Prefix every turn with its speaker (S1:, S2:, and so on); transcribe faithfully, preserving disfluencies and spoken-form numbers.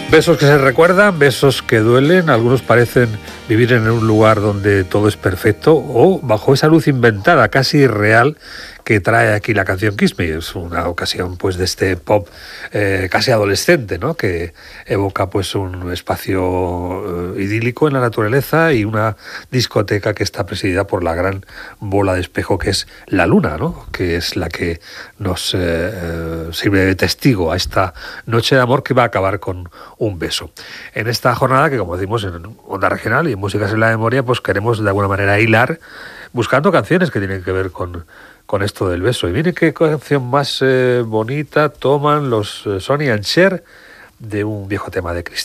S1: Besos que se recuerdan, besos que duelen, algunos parecen vivir en un lugar donde todo es perfecto o bajo esa luz inventada, casi irreal, que trae aquí la canción Kiss Me. Es una ocasión pues de este pop eh, casi adolescente, ¿no? Que evoca pues un espacio eh, idílico en la naturaleza y una discoteca que está presidida por la gran bola de espejo que es la luna, ¿no? Que es la que nos eh, eh, sirve de testigo a esta noche de amor que va a acabar con un beso. En esta jornada que, como decimos, en Onda Regional y en Músicas en la Memoria, pues queremos de alguna manera hilar buscando canciones que tienen que ver con con esto del beso. Y miren qué canción más eh, bonita toman los eh, Sonny and Cher de un viejo tema de Cristina.